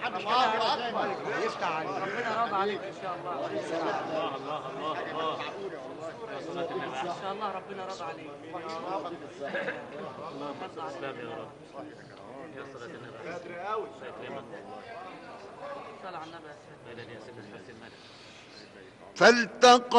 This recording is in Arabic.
يفتح عليك. ربنا راضي عليك ان شاء الله. الله الله الله الله. يا صلاة النبي. ان شاء الله ربنا راضي عليك. اللهم تسلم يا رب. يا صلاة النبي. بدري قوي. الله يكرمك. صل على النبي يا سيدي. لا لا يا سيدنا حسن الملك. فالتقى